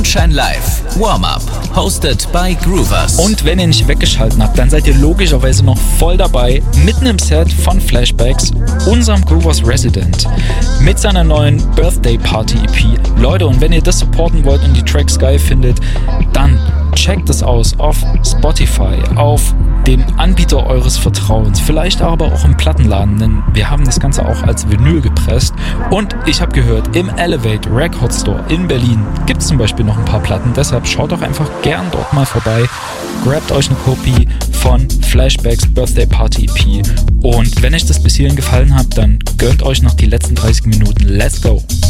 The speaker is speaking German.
Sunshine Live Warm-Up, hosted by Groovers. Und wenn ihr nicht weggeschaltet habt, dann seid ihr logischerweise noch voll dabei, mitten im Set von Flashbacks, unserem Groovers Resident, mit seiner neuen Birthday Party EP. Leute, und wenn ihr das supporten wollt und die Tracks geil findet, dann checkt es aus auf Spotify, auf dem Anbieter eures Vertrauens, vielleicht aber auch im Plattenladen, denn wir haben das Ganze auch als Vinyl gepresst. Und ich habe gehört, im Elevate Record Store in Berlin gibt es zum Beispiel noch ein paar Platten, deshalb schaut doch einfach gern dort mal vorbei, grabt euch eine Kopie von Flashbacks Birthday Party EP und wenn euch das bis hierhin gefallen hat, dann gönnt euch noch die letzten 30 Minuten. Let's go!